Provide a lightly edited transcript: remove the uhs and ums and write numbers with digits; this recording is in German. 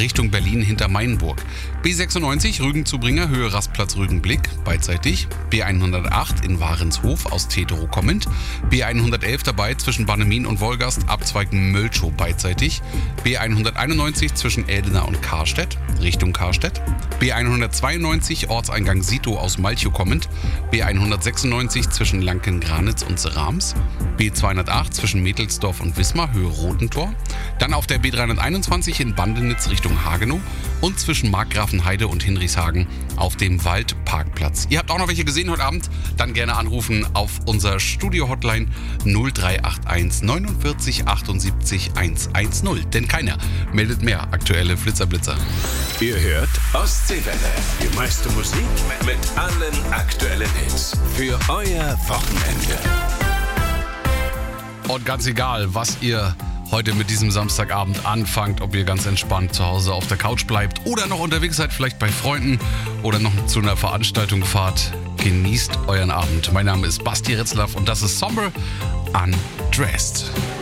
Richtung Berlin hinter Mainburg. B96 Rügen-Zubringer, Höhe Rastplatz Rügenblick, beidseitig. B108 in Warenshof aus Tetero kommend. B111 dabei zwischen Bannemin und Wolgast, Abzweig Mölchow, beidseitig. B191 zwischen Eldena und Karstedt, Richtung Karstedt. B192 Ortseingang Sito aus Malchow kommend. B196 zwischen Lanken-Granitz und Serams. B208 zwischen Mädelsdorf und Wismar, Höhe Rotentor. Dann auf der B321 in Bandenitz Richtung Hagenow und zwischen Markgrafenheide und Hinrichshagen auf dem Waldparkplatz. Ihr habt auch noch welche gesehen heute Abend? Dann gerne anrufen auf unser Studio-Hotline 0381 49 78 110. Denn keiner meldet mehr aktuelle Blitzerblitzer. Ihr hört Ostseewelle. Die meiste Musik mit allen aktuellen Hits. Für euer Wochenende. Und ganz egal, was ihr heute mit diesem Samstagabend anfangt, ob ihr ganz entspannt zu Hause auf der Couch bleibt oder noch unterwegs seid, vielleicht bei Freunden oder noch zu einer Veranstaltung fahrt, genießt euren Abend. Mein Name ist Basti Ritzlaff und das ist Somber Undressed.